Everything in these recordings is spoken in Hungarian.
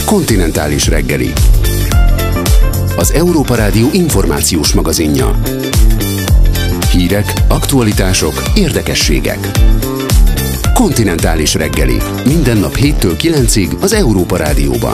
Kontinentális reggeli. Az Európa Rádió információs magazinja. Hírek, aktualitások, érdekességek. Kontinentális reggeli. Minden nap 7-től 9-ig az Európa Rádióban.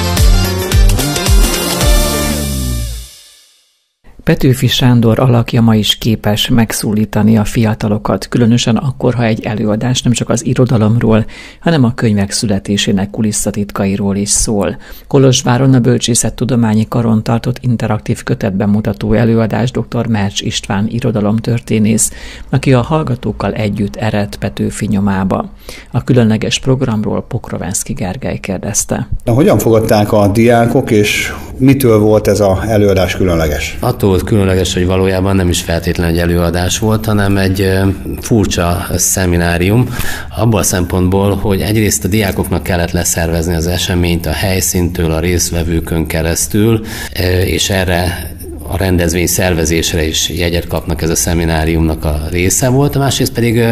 Petőfi Sándor alakja ma is képes megszólítani a fiatalokat, különösen akkor, ha egy előadás nem csak az irodalomról, hanem a könyvek születésének kulisszatitkairól is szól. Kolozsváron a Bölcsészettudományi Karon tartott interaktív kötetbemutató előadás dr. Mercs István irodalomtörténész, aki a hallgatókkal együtt eredt Petőfi nyomába. A különleges programról Pokrovenszky Gergely kérdezte. Hogyan fogadták a diákok, és mitől volt ez az előadás különleges? Attól volt különleges, hogy valójában nem is feltétlenül egy előadás volt, hanem egy furcsa szeminárium, abból a szempontból, hogy egyrészt a diákoknak kellett leszervezni az eseményt a helyszíntől, a résztvevőkön keresztül, és erre a rendezvény szervezésre is jegyet kapnak, ez a szemináriumnak a része volt, a másrészt pedig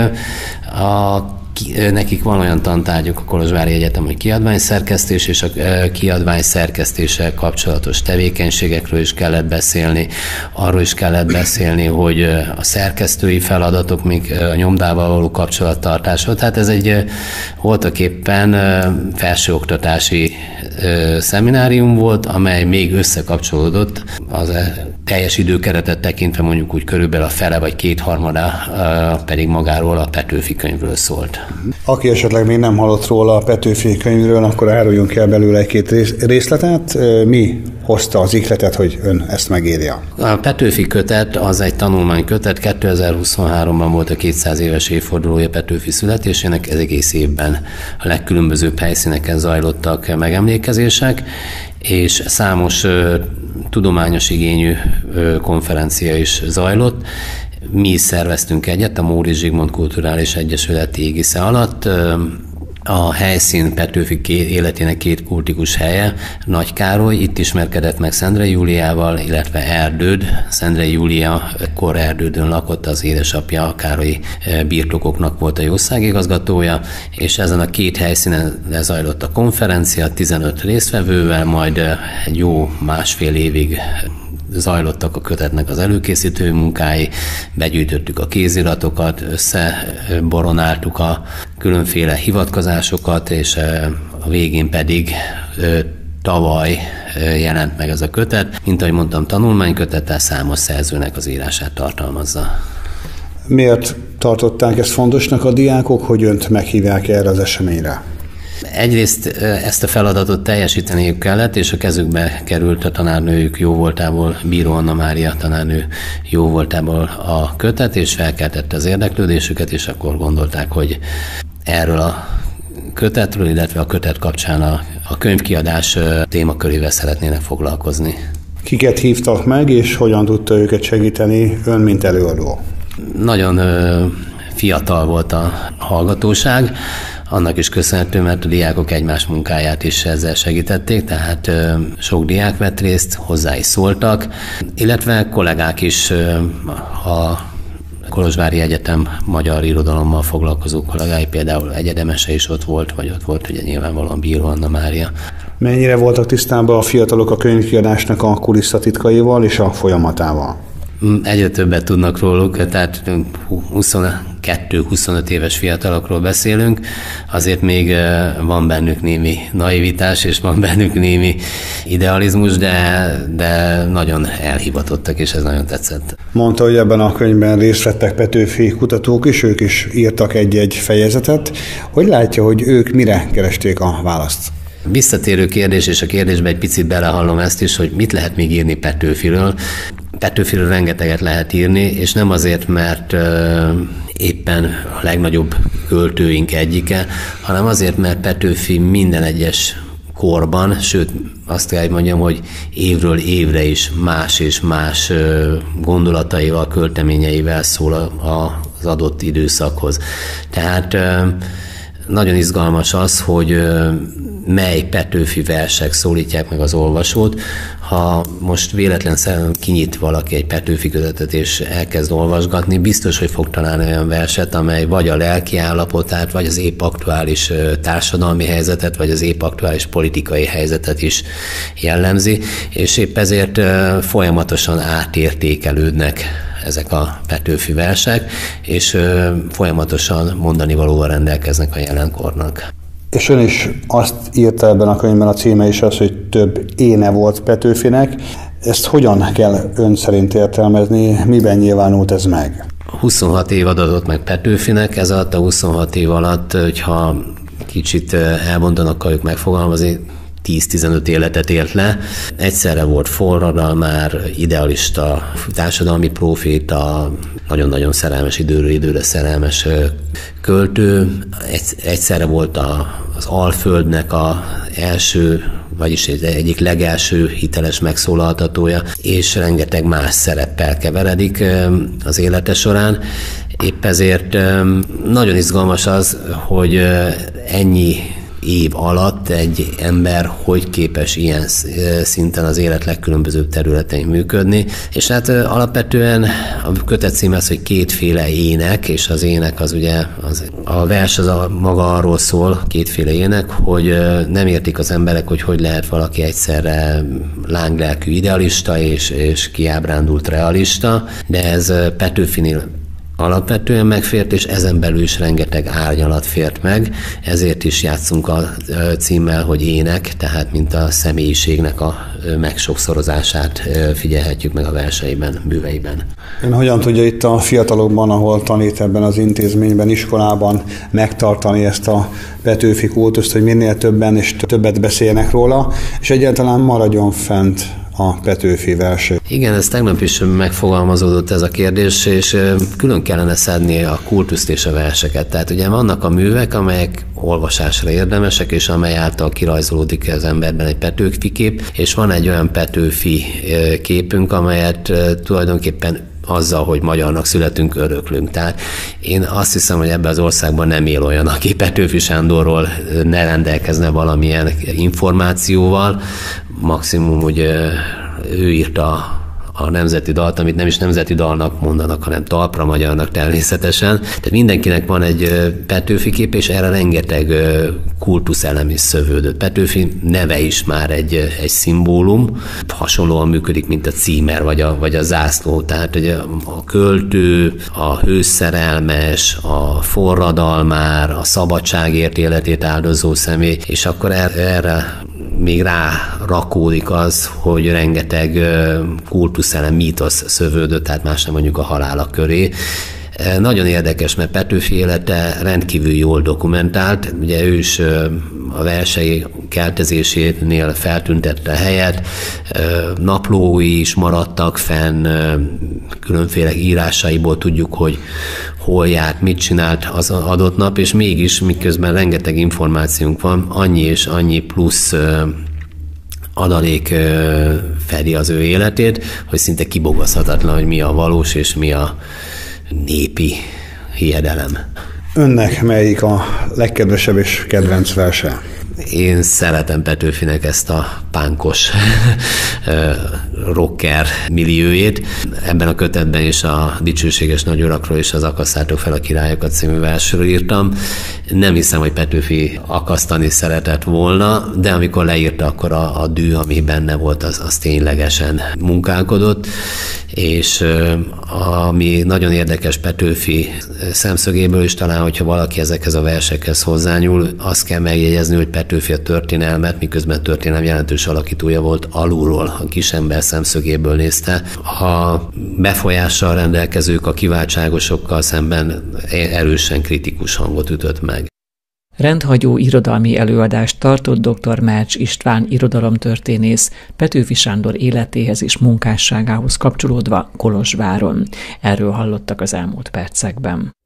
nekik van olyan tantárgyuk a Kolozsvári Egyetem, hogy kiadványszerkesztés, és a kiadványszerkesztéssel kapcsolatos tevékenységekről is kellett beszélni, arról is kellett beszélni, hogy a szerkesztői feladatok, még a nyomdával való kapcsolattartásról. Tehát ez egy voltaképpen felsőoktatási szeminárium volt, amely még összekapcsolódott az teljes időkeretet tekintve mondjuk úgy körülbelül a fele vagy kétharmada pedig magáról a Petőfi könyvről szólt. Aki esetleg még nem hallott róla a Petőfi könyvről, akkor áruljunk el belőle egy-két részletet. Mi hozta az ihletet, hogy ön ezt megírja? A Petőfi kötet az egy tanulmánykötet, 2023-ban volt a 200 éves évfordulója Petőfi születésének, ez egész évben a legkülönbözőbb helyszíneken zajlottak megemlékezések, és számos tudományos igényű konferencia is zajlott. Mi is szerveztünk egyet, a Móricz Zsigmond Kulturális Egyesület égisze alatt. A helyszín Petőfi életének két kultikus helye, Nagykároly, itt ismerkedett meg Szendrei Júliával, illetve Erdőd. Szendrei Júlia kor Erdődön lakott, az édesapja a károlyi birtokoknak volt a jószágigazgatója, és ezen a két helyszínen lezajlott a konferencia 15 résztvevővel, majd egy jó másfél évig zajlottak a kötetnek az előkészítő munkái, begyűjtöttük a kéziratokat, összeboronáltuk a különféle hivatkozásokat, és a végén pedig tavaly jelent meg ez a kötet. Mint ahogy mondtam, tanulmánykötettel számos szerzőnek az írását tartalmazza. Miért tartották ezt fontosnak a diákok, hogy önt meghívják erre az eseményre? Egyrészt ezt a feladatot teljesíteniük kellett, és a kezükbe került a tanárnőjük jóvoltából, Bíró Anna Mária tanárnő jóvoltából a kötet, és felkeltette az érdeklődésüket, és akkor gondolták, hogy erről a kötetről, illetve a kötet kapcsán a könyvkiadás témakörével szeretnének foglalkozni. Kiket hívtak meg, és hogyan tudta őket segíteni ön, mint előadó? Nagyon fiatal volt a hallgatóság, annak is köszönhető, mert a diákok egymás munkáját is ezzel segítették, tehát sok diák vett részt, hozzá is szóltak, illetve kollégák is, a Kolozsvári Egyetem magyar irodalommal foglalkozó kollégái, például Egyedemese is ott volt, vagy ott volt ugye nyilvánvalóan Bíró Anna Mária. Mennyire voltak tisztában a fiatalok a könyvkiadásnak a kulisszatitkaival és a folyamatával? Egyre többet tudnak róluk, tehát 22-25 éves fiatalokról beszélünk, azért még van bennük némi naivitás, és van bennük némi idealizmus, de nagyon elhivatottak, és ez nagyon tetszett. Mondta, hogy ebben a könyvben részt vettek Petőfi kutatók is, ők is írtak egy-egy fejezetet. Hogy látja, hogy ők mire keresték a választ? Visszatérő kérdés, és a kérdésben egy picit belehallom ezt is, hogy mit lehet még írni Petőfiről. Petőfiről rengeteget lehet írni, és nem azért, mert éppen a legnagyobb költőink egyike, hanem azért, mert Petőfi minden egyes korban, sőt azt kell mondjam, hogy évről évre is más és más gondolataival, költeményeivel szól az adott időszakhoz. Tehát nagyon izgalmas az, hogy mely Petőfi versek szólítják meg az olvasót. Ha most véletlenül kinyit valaki egy Petőfi kötetet és elkezd olvasgatni, biztos, hogy fog találni olyan verset, amely vagy a lelki állapotát, vagy az épp aktuális társadalmi helyzetet, vagy az épp aktuális politikai helyzetet is jellemzi, és épp ezért folyamatosan átértékelődnek ezek a Petőfi versek, és folyamatosan mondani valóval rendelkeznek a jelenkornak. És ön is azt írta ebben a könyvben, a címe is az, hogy több éne volt Petőfinek. Ezt hogyan kell ön szerint értelmezni, miben nyilvánult ez meg? 26 év adatot meg Petőfinek, ez alatt a 26 év alatt, hogyha kicsit elmondanak akarjuk megfogalmazni, 10-15 életet élt le. Egyszerre volt forradalmár, idealista, társadalmi próféta, nagyon-nagyon szerelmes, időről időre szerelmes költő. Egyszerre volt az Alföldnek az első, vagyis egyik legelső hiteles megszólaltatója, és rengeteg más szereppel keveredik az élete során. Épp ezért nagyon izgalmas az, hogy ennyi év alatt egy ember hogy képes ilyen szinten az élet legkülönbözőbb területein működni, és hát alapvetően a kötet címe az, hogy kétféle ének, és az ének az ugye, a vers az maga arról szól, kétféle ének, hogy nem értik az emberek, hogy lehet valaki egyszerre lánglelkű idealista és kiábrándult realista, de ez Petőfinél alapvetően megfért, és ezen belül is rengeteg árnyalat fért meg, ezért is játszunk a címmel, hogy ének, tehát mint a személyiségnek a megsokszorozását figyelhetjük meg a verseiben, műveiben. Ön hogyan tudja itt a fiatalokban, ahol tanít ebben az intézményben, iskolában megtartani ezt a Petőfi kultuszt, hogy minél többen és többet beszéljenek róla, és egyáltalán maradjon fent a Petőfi versek? Igen, ez tegnap is megfogalmazódott ez a kérdés, és külön kellene szedni a kultuszt és a verseket. Tehát ugye vannak a művek, amelyek olvasásra érdemesek, és amely által kirajzolódik az emberben egy Petőfi kép, és van egy olyan Petőfi képünk, amelyet tulajdonképpen azzal, hogy magyarnak születünk, öröklünk. Tehát én azt hiszem, hogy ebben az országban nem él olyan, aki Petőfi Sándorról ne rendelkezne valamilyen információval. Maximum, hogy ő írta a nemzeti dalt, amit nem is nemzeti dalnak mondanak, hanem talpra magyarnak természetesen. Tehát mindenkinek van egy Petőfi kép, és erre rengeteg kultuszelem is szövődött. Petőfi neve is már egy szimbólum, hasonlóan működik, mint a címer vagy a zászló. Tehát ugye a költő, a hősszerelmes, a forradalmár, a szabadságért életét áldozó személy, és akkor erre még rárakódik az, hogy rengeteg kultuszelem, mítosz szövődött, tehát más nem mondjuk a halála köré. Nagyon érdekes, mert Petőfi élete rendkívül jól dokumentált. Ugye ő is a versei keltezésénél feltüntette a helyet, naplói is maradtak fenn, különféle írásaiból tudjuk, hogy hol járt, mit csinált az adott nap, és mégis miközben rengeteg információnk van, annyi és annyi plusz adalék fedi az ő életét, hogy szinte kibogozhatatlan, hogy mi a valós és mi a népi hiedelem. Önnek melyik a legkedvesebb és kedvenc verse? Én szeretem Petőfinek ezt a pánkos rocker milliójét. Ebben a kötetben is a Dicsőséges nagyurakról és az Akasszátok fel a királyokat című versről írtam. Nem hiszem, hogy Petőfi akasztani szeretett volna, de amikor leírta, akkor a dű, ami benne volt, az ténylegesen munkálkodott, és ami nagyon érdekes Petőfi szemszögéből is talán, hogyha valaki ezekhez a versekhez hozzányúl, azt kell megjegyezni, hogy Petőfi a történelmet, miközben történelem jelentős alakítója volt, alulról, a kisember szemszögéből nézte. A befolyással rendelkezők, a kiváltságosokkal szemben erősen kritikus hangot ütött meg. Rendhagyó irodalmi előadást tartott dr. Mács István irodalomtörténész Petőfi Sándor életéhez és munkásságához kapcsolódva Kolozsváron. Erről hallottak az elmúlt percekben.